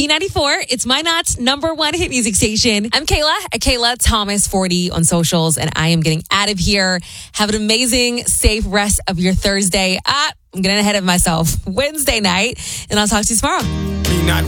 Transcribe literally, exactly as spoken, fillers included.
B ninety-four. It's my Knots number one hit music station. I'm Kayla at Kayla Thomas forty on socials, and I am getting out of here. Have an amazing, safe rest of your Thursday. Ah, I'm getting ahead of myself. Wednesday night, and I'll talk to you tomorrow.